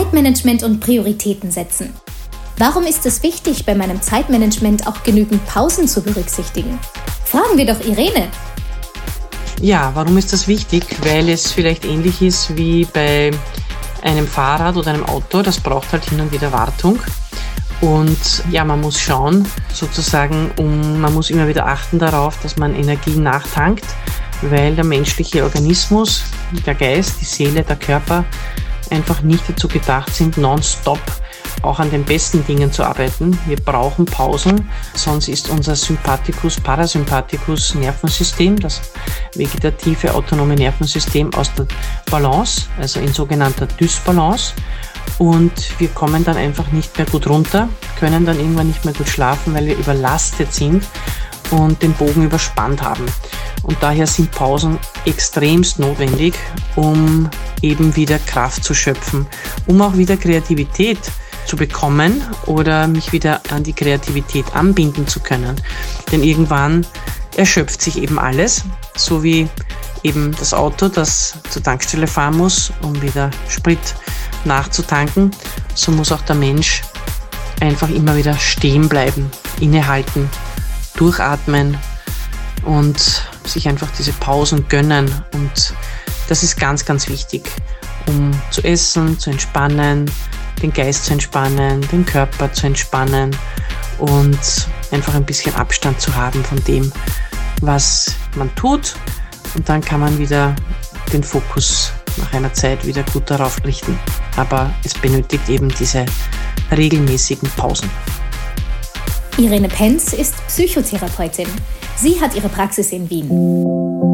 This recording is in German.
Zeitmanagement und Prioritäten setzen. Warum ist es wichtig, bei meinem Zeitmanagement auch genügend Pausen zu berücksichtigen? Fragen wir doch Irene. Ja, warum ist das wichtig? Weil es vielleicht ähnlich ist wie bei einem Fahrrad oder einem Auto. Das braucht halt hin und wieder Wartung. Und ja, man muss schauen, sozusagen, man muss immer wieder achten darauf, dass man Energie nachtankt, weil der menschliche Organismus, der Geist, die Seele, der Körper einfach nicht dazu gedacht sind, nonstop auch an den besten Dingen zu arbeiten. Wir brauchen Pausen, sonst ist unser Sympathikus-Parasympathikus Nervensystem, das vegetative autonome Nervensystem, aus der Balance, also in sogenannter Dysbalance. Und wir kommen dann einfach nicht mehr gut runter, können dann irgendwann nicht mehr gut schlafen, weil wir überlastet sind und den Bogen überspannt haben. Und daher sind Pausen extremst notwendig, um eben wieder Kraft zu schöpfen, um auch wieder Kreativität zu bekommen oder mich wieder an die Kreativität anbinden zu können. Denn irgendwann erschöpft sich eben alles, so wie eben das Auto, das zur Tankstelle fahren muss, um wieder Sprit nachzutanken. So muss auch der Mensch einfach immer wieder stehen bleiben, innehalten, durchatmen und sich einfach diese Pausen gönnen. Und das ist ganz, ganz wichtig, um zu essen, zu entspannen, den Geist zu entspannen, den Körper zu entspannen und einfach ein bisschen Abstand zu haben von dem, was man tut. Und dann kann man wieder den Fokus nach einer Zeit wieder gut darauf richten. Aber es benötigt eben diese regelmäßigen Pausen. Irene Penz ist Psychotherapeutin. Sie hat ihre Praxis in Wien.